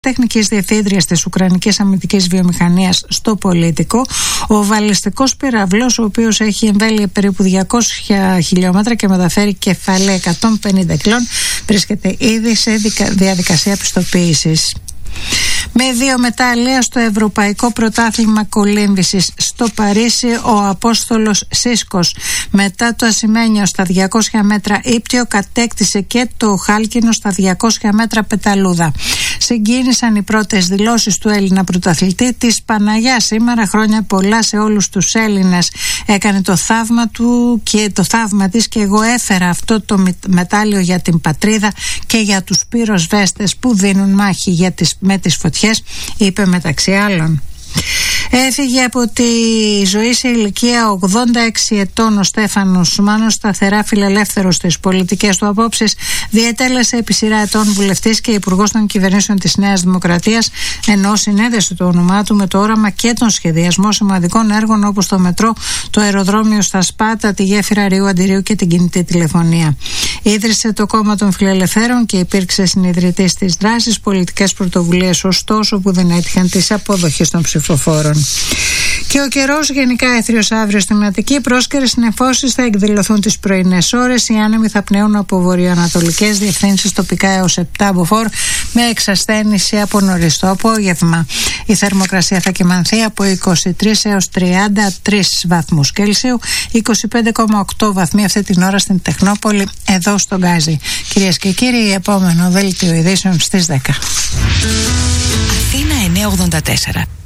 τεχνικής διευθύντριας της Ουκρανικής Αμυντικής Βιομηχανίας στο Πολίτικο. Ο βαλιστικός πυραυλός, ο οποίος έχει εμβέλεια περίπου 200 χιλιόμετρα και μεταφέρει κεφάλαια 150 κιλών, βρίσκεται ήδη σε διαδικασία πιστοποίησης. Με 2 μετάλλια στο Ευρωπαϊκό Πρωτάθλημα Κολύμβησης στο Παρίσι, ο Απόστολος Σίσκος, μετά το ασημένιο στα 200 μέτρα ύπτιο, κατέκτησε και το χάλκινο στα 200 μέτρα πεταλούδα. Συγκίνησαν οι πρώτες δηλώσεις του Έλληνα πρωταθλητή της Παναγιά σήμερα. Χρόνια πολλά σε όλους τους Έλληνες. Έκανε το θαύμα του και το θαύμα της, και εγώ έφερα αυτό το μετάλλιο για την πατρίδα και για τους πυροσβέστες που δίνουν μάχη με τις φωτιές, είπε μεταξύ άλλων. Έφυγε από τη ζωή σε ηλικία 86 ετών ο Στέφανος Μάνος, σταθερά φιλελεύθερος στις πολιτικές του απόψεις. Διετέλεσε επί σειρά ετών βουλευτής και υπουργός των κυβερνήσεων της Νέας Δημοκρατίας, ενώ συνέδεσε το όνομά του με το όραμα και τον σχεδιασμό σημαντικών έργων όπως το μετρό, το αεροδρόμιο στα Σπάτα, τη γέφυρα Ρίου Αντιρίου και την κινητή τηλεφωνία. Ίδρυσε το Κόμμα των Φιλελευθέρων και υπήρξε συνειδητής της δράσης, πολιτικές πρωτοβουλίες ωστόσο που δεν έτυχαν της αποδοχής των ψηφοφόρων. Και ο καιρός γενικά έθριος αύριο στην Αττική. Πρόσκαιρες νεφώσεις θα εκδηλωθούν τις πρωινές ώρες. Οι άνεμοι θα πνέουν από βορειοανατολικές διευθύνσεις, τοπικά έως 7 μποφόρ, με εξασθένηση από νωρίς το απόγευμα. Η θερμοκρασία θα κυμανθεί από 23 έως 33 βαθμούς Κέλσιου, 25,8 βαθμοί αυτή την ώρα στην Τεχνόπολη, εδώ στο Γκάζι. Κυρίες και κύριοι, επόμενο δέλτιο ειδήσεων στις 10. Αθήνα 984.